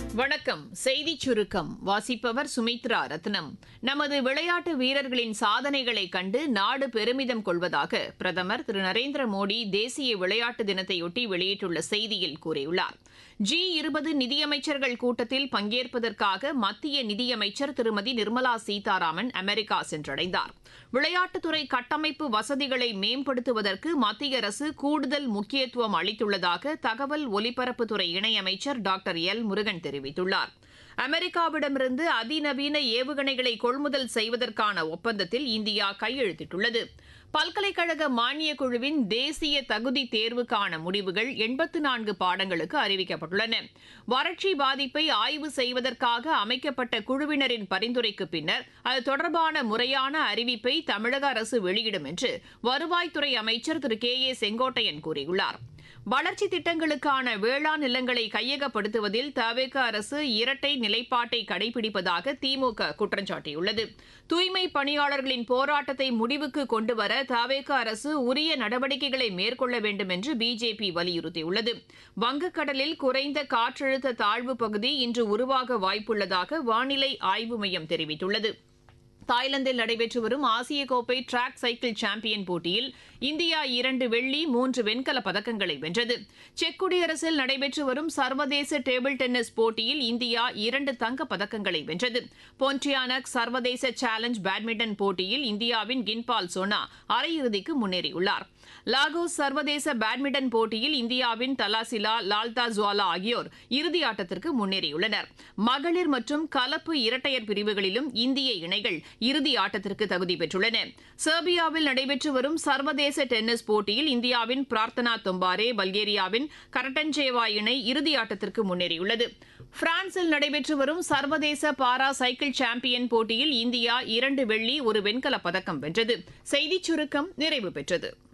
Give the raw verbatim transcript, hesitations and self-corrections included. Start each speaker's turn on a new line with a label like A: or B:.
A: வணக்கம். செய்திச் சுருக்கம் வாசிப்பவர் சுமித்ரா ரத்னம். நமது விளையாட்டு வீரர்களின் சாதனைகளை கண்டு நாடு பெருமிதம் கொள்வதாக பிரதமர் திரு நரேந்திர மோடி தேசிய விளையாட்டு தினத்தையொட்டி வெளியிட்டுள்ள செய்தியில் கூறியுள்ளார். ஜி இருபது நிதியமைச்சர்கள் கூட்டத்தில் பங்கேற்பதற்காக மத்திய நிதியமைச்சர் திருமதி நிர்மலா சீதாராமன் அமெரிக்கா சென்றடைந்தார். விளையாட்டுத்துறை கட்டமைப்பு வசதிகளை மேம்படுத்துவதற்கு மத்திய அரசு கூடுதல் முக்கியத்துவம் அளித்துள்ளதாக தகவல் ஒலிபரப்புத்துறை இணையமைச்சர் டாக்டர் எல் முருகன் தெரிவித்துள்ளார். அமெரிக்காவிடமிருந்து அதிநவீன ஏவுகணைகளை கொள்முதல் செய்வதற்கான ஒப்பந்தத்தில் இந்தியா கையெழுத்திட்டுள்ளது. பல்கலைக்கழக மானியக் குழுவின் தேசிய தகுதி தேர்வுக்கான முடிவுகள் எண்பத்து நான்கு பாடங்களுக்கு அறிவிக்கப்பட்டுள்ளன. வறட்சி பாதிப்பை ஆய்வு செய்வதற்காக அமைக்கப்பட்ட குழுவினரின் பரிந்துரைக்கு பின்னர் அது தொடர்பான முறையான அறிவிப்பை தமிழக அரசு வெளியிடும் என்று வருவாய்த்துறை அமைச்சர் திரு கே ஏ செங்கோட்டையன் கூறியுள்ளார். வளர்ச்சி திட்டங்களுக்கான வேளாண் நிலங்களை கையகப்படுத்துவதில் தவேக அரசு இரட்டை நிலைப்பாட்டை கடைபிடிப்பதாக திமுக குற்றம் சாட்டியுள்ளது. தூய்மை பணியாளர்களின் போராட்டத்தை முடிவுக்கு கொண்டுவர தவேக அரசு உரிய நடவடிக்கைகளை மேற்கொள்ள வேண்டும் என்று பிஜேபி வலியுறுத்தியுள்ளது. வங்கக்கடலில் குறைந்த காற்றழுத்த தாழ்வு பகுதி இன்று உருவாக வாய்ப்புள்ளதாக வானிலை ஆய்வு மையம் தெரிவித்துள்ளது. தாய்லாந்தில் நடைபெற்று வரும் ஆசிய கோப்பை டிராக் சைக்கிள் சாம்பியன் போட்டியில் இந்தியா இரண்டு வெள்ளி மூன்று வெண்கலப் பதக்கங்களை வென்றது. செக் குடியரசில் நடைபெற்று வரும் சர்வதேச டேபிள் டென்னிஸ் போட்டியில் இந்தியா இரண்டு தங்கப் பதக்கங்களை வென்றது. போன்டியானக் சர்வதேச சேலஞ்ச் பேட்மிண்டன் போட்டியில் இந்தியாவின் கின்பால் சோனா அரையிறுதிக்கு முன்னேறியுள்ளார். லாகோஸ் சர்வதேச பேட்மிண்டன் போட்டியில் இந்தியாவின் தலாசிலா லால்தா ஜுவாலா ஆகியோர் இறுதியாட்டத்திற்கு முன்னேறியுள்ளனர். மகளிர் மற்றும் கலப்பு இரட்டையர் பிரிவுகளிலும் இந்திய இணைகள் இறுதி ஆட்டத்திற்கு தகுதி பெற்றுள்ளன. செர்பியாவில் நடைபெற்று வரும் சர்வதேச டென்னிஸ் போட்டியில் இந்தியாவின் பிரார்த்தனா தொம்பாரே பல்கேரியாவின் கரட்டன்சேவா இணை இறுதி ஆட்டத்திற்கு முன்னேறியுள்ளது. பிரான்சில் நடைபெற்று வரும் சர்வதேச பாரா சைக்கிள் சாம்பியன் போட்டியில் இந்தியா இரண்டு வெள்ளி ஒரு வெண்கலப் பதக்கம் வென்றது. செய்திச் சுருக்கம் நிறைவு பெற்றது.